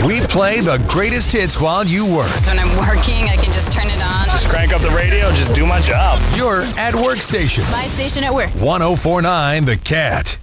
We play the greatest hits while you work. When I'm working, I can just turn it on. Just crank up the radio, just do my job. Your at work station. My station at work. 1049 The Cat.